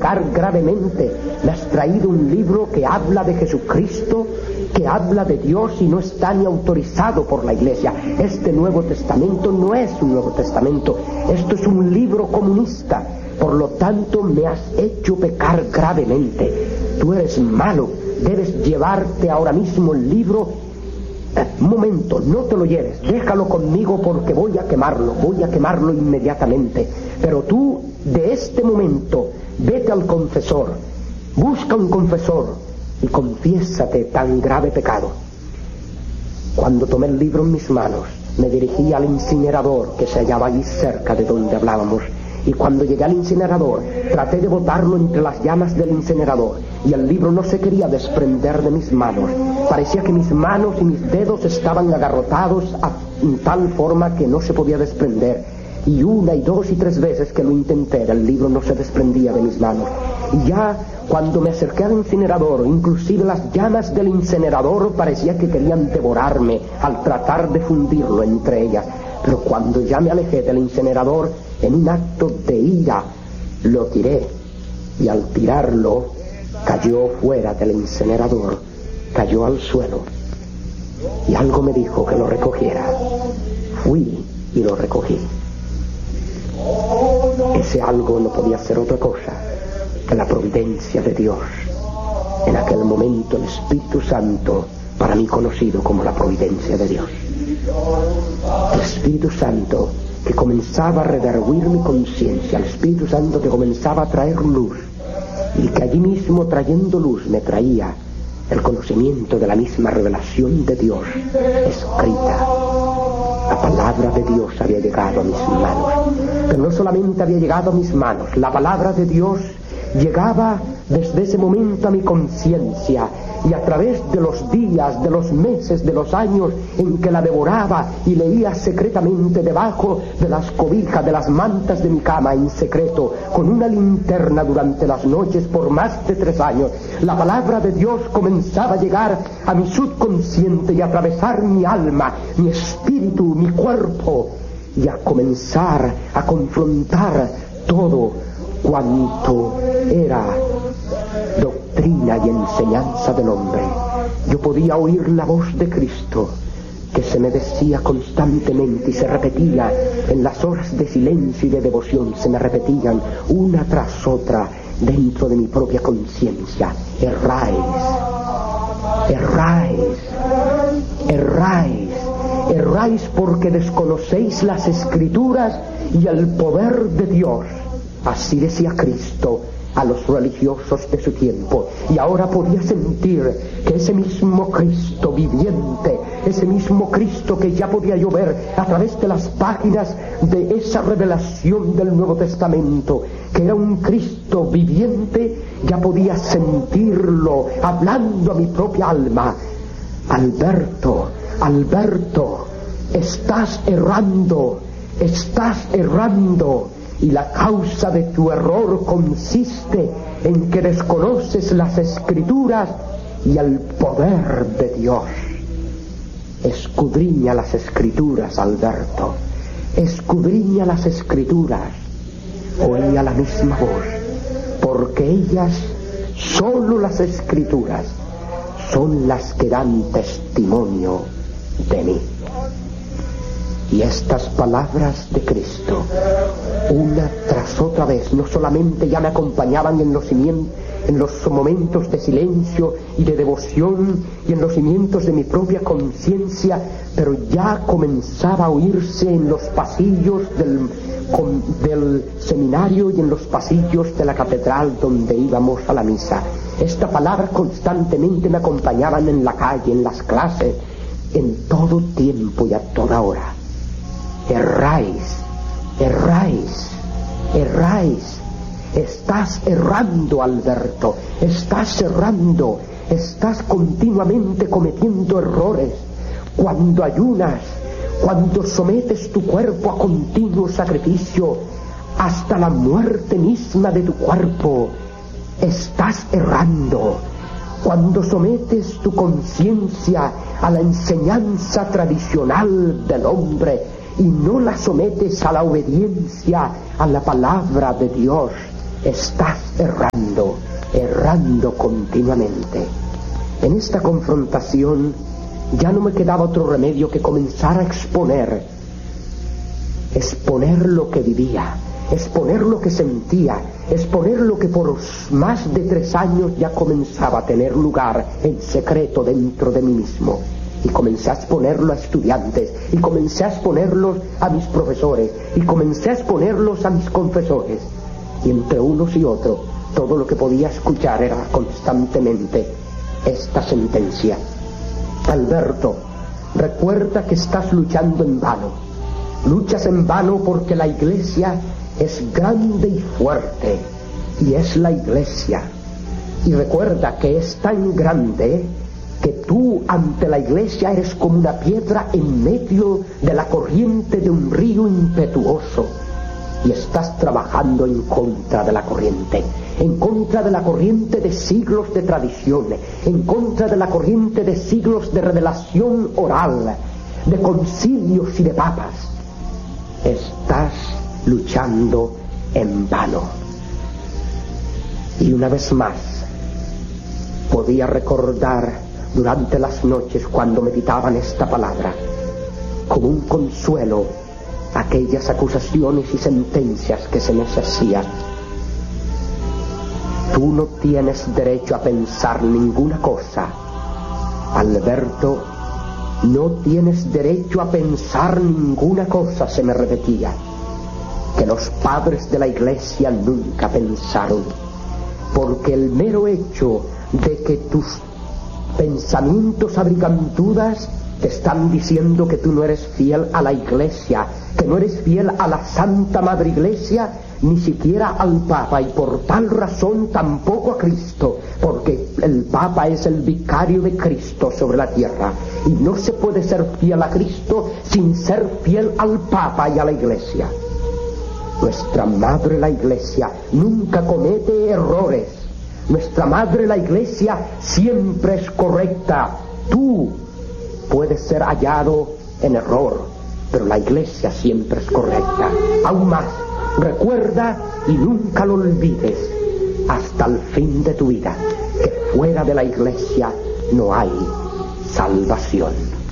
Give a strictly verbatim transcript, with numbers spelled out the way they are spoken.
pecar gravemente. Me has traído un libro que habla de Jesucristo, que habla de Dios y no está ni autorizado por la Iglesia. Este Nuevo Testamento no es un Nuevo Testamento, esto es un libro comunista. Por lo tanto, me has hecho pecar gravemente. Tú eres malo, debes llevarte ahora mismo el libro. Eh, un momento, no te lo lleves, déjalo conmigo porque voy a quemarlo, voy a quemarlo inmediatamente. Pero tú, de este momento, vete al confesor, busca un confesor y confiésate tan grave pecado. Cuando tomé el libro en mis manos, me dirigí al incinerador que se hallaba allí cerca de donde hablábamos. Y cuando llegué al incinerador, traté de botarlo entre las llamas del incinerador, y el libro no se quería desprender de mis manos. Parecía que mis manos y mis dedos estaban agarrotados a, en tal forma que no se podía desprender. Y una y dos y tres veces que lo intenté, el libro no se desprendía de mis manos. Y ya cuando me acerqué al incinerador, inclusive las llamas del incinerador parecía que querían devorarme al tratar de fundirlo entre ellas. Pero cuando ya me alejé del incinerador, en un acto de ira, lo tiré. Y al tirarlo, cayó fuera del incinerador, cayó al suelo. Y algo me dijo que lo recogiera. Fui y lo recogí. Ese algo no podía ser otra cosa que la providencia de Dios. En aquel momento el Espíritu Santo, para mí conocido como la providencia de Dios. El Espíritu Santo que comenzaba a redarguir mi conciencia, el Espíritu Santo que comenzaba a traer luz, y que allí mismo trayendo luz me traía el conocimiento de la misma revelación de Dios escrita. La palabra de Dios había llegado a mis manos, pero no solamente había llegado a mis manos, la palabra de Dios llegaba desde ese momento a mi conciencia, y a través de los días, de los meses, de los años en que la devoraba y leía secretamente debajo de las cobijas, de las mantas de mi cama en secreto, con una linterna durante las noches por más de tres años, la palabra de Dios comenzaba a llegar a mi subconsciente y a atravesar mi alma, mi espíritu, mi cuerpo, y a comenzar a confrontar todo cuanto era doctrina y enseñanza del hombre. Yo podía oír la voz de Cristo que se me decía constantemente y se repetía en las horas de silencio y de devoción, se me repetían una tras otra dentro de mi propia conciencia: erráis, erráis, erráis, erráis porque desconocéis las Escrituras y el poder de Dios. Así decía Cristo a los religiosos de su tiempo. Y ahora podía sentir que ese mismo Cristo viviente, ese mismo Cristo que ya podía yo ver a través de las páginas de esa revelación del Nuevo Testamento, que era un Cristo viviente, ya podía sentirlo hablando a mi propia alma: Alberto, Alberto, estás errando, estás errando. Y la causa de tu error consiste en que desconoces las Escrituras y el poder de Dios. Escudriña las Escrituras, Alberto. Escudriña las Escrituras. Oía la misma voz, porque ellas, solo las Escrituras, son las que dan testimonio de mí. Y estas palabras de Cristo, una tras otra vez, no solamente ya me acompañaban en los, cimientos, en los momentos de silencio y de devoción y en los cimientos de mi propia conciencia, pero ya comenzaba a oírse en los pasillos del, con, del seminario y en los pasillos de la catedral donde íbamos a la misa. Esta palabra constantemente me acompañaban en la calle, en las clases, en todo tiempo y a toda hora. Erráis, erráis, erráis. Estás errando, Alberto. Estás errando. Estás continuamente cometiendo errores. Cuando ayunas, cuando sometes tu cuerpo a continuo sacrificio, hasta la muerte misma de tu cuerpo, estás errando. Cuando sometes tu conciencia a la enseñanza tradicional del hombre y no la sometes a la obediencia a la palabra de Dios, estás errando. negando continuamente. En esta confrontación ya no me quedaba otro remedio que comenzar a exponer, exponer lo que vivía, exponer lo que sentía, exponer lo que por más de tres años ya comenzaba a tener lugar en secreto dentro de mí mismo. Y comencé a exponerlo a estudiantes, y comencé a exponerlos a mis profesores, y comencé a exponerlos a mis confesores. Y entre unos y otros, todo lo que podía escuchar era constantemente esta sentencia: Alberto, recuerda que estás luchando en vano. Luchas en vano porque la Iglesia es grande y fuerte, y es la Iglesia. Y recuerda que es tan grande que tú ante la Iglesia eres como una piedra en medio de la corriente de un río impetuoso, y estás trabajando en contra de la corriente, en contra de la corriente de siglos de tradición, en contra de la corriente de siglos de revelación oral, de concilios y de papas. Estás luchando en vano. Y una vez más podía recordar durante las noches, cuando meditaban esta palabra, como un consuelo, aquellas acusaciones y sentencias que se nos hacían. Tú no tienes derecho a pensar ninguna cosa, Alberto, no tienes derecho a pensar ninguna cosa, se me repetía, que los padres de la Iglesia nunca pensaron, porque el mero hecho de que tus pensamientos abrigantudas te están diciendo que tú no eres fiel a la Iglesia, que no eres fiel a la Santa Madre Iglesia, ni siquiera al Papa, y por tal razón tampoco a Cristo, porque el Papa es el vicario de Cristo sobre la tierra, y no se puede ser fiel a Cristo sin ser fiel al Papa y a la Iglesia. Nuestra Madre la Iglesia nunca comete errores. Nuestra Madre la Iglesia siempre es correcta. Tú puedes ser hallado en error, pero la Iglesia siempre es correcta. Aún más, recuerda y nunca lo olvides hasta el fin de tu vida, que fuera de la Iglesia no hay salvación.